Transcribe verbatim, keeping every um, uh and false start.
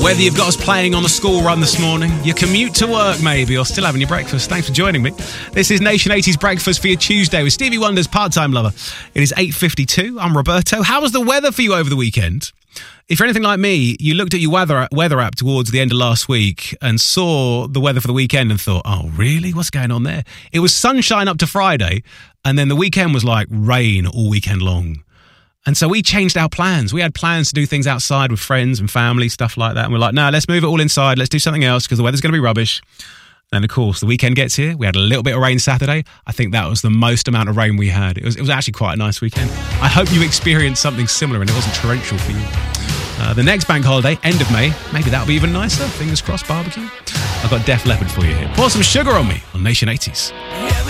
Whether you've got us playing on the school run this morning, your commute to work maybe, or still having your breakfast, thanks for joining me. This is Nation eighties Breakfast for your Tuesday with Stevie Wonder's Part-Time Lover. It is eight fifty-two. I'm Roberto. How was the weather for you over the weekend? If you're anything like me, you looked at your weather weather app towards the end of last week and saw the weather for the weekend and thought, oh, really? What's going on there? It was sunshine up to Friday, and then the weekend was like rain all weekend long. And so we changed our plans. We had plans to do things outside with friends and family, stuff like that. And we're like, no, let's move it all inside. Let's do something else because the weather's going to be rubbish. And of course, the weekend gets here. We had a little bit of rain Saturday. I think that was the most amount of rain we had. It was, it was actually quite a nice weekend. I hope you experienced something similar and it wasn't torrential for you. Uh, the next bank holiday, end of May, maybe that'll be even nicer. Fingers crossed, barbecue. I've got Def Leppard for you here. Pour some sugar on me on Nation eighties.